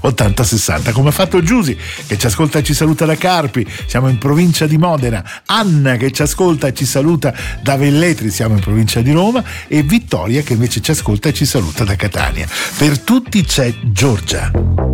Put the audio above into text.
8060, come ha fatto Giusy che ci ascolta e ci saluta da Carpi, siamo in provincia di Modena, Anna che ci ascolta e ci saluta da Velletri, siamo in provincia di Roma, e Vittoria che invece ci ascolta e ci saluta da Catania. Per tutti c'è Giorgia.